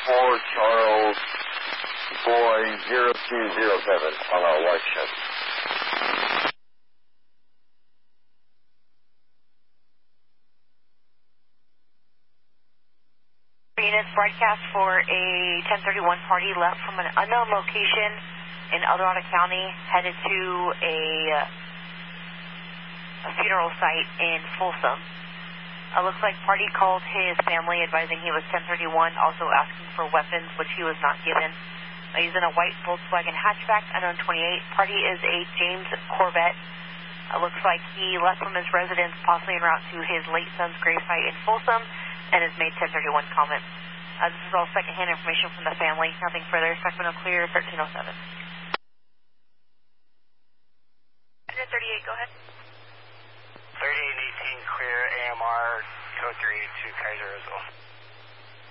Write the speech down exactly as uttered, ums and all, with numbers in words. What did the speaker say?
four Charles Boy zero two zero seven on our white shift. Units broadcast for a ten thirty-one party left from an unknown location in El Dorado County, headed to a, a funeral site in Folsom. It looks like party called his family advising he was ten thirty-one, also asking for weapons, which he was not given. Uh, he's in a white Volkswagen hatchback, unknown twenty-eight. Party is a James Corvette. It looks like he left from his residence, possibly en route to his late son's gravesite in Folsom, and has made ten thirty-one comments. Uh, this is all secondhand information from the family. Nothing further. Sacramento clear, thirteen oh seven. one thirty-eight, go ahead. thirty-eight eighteen clear, A M R, code three to Kaiser as well.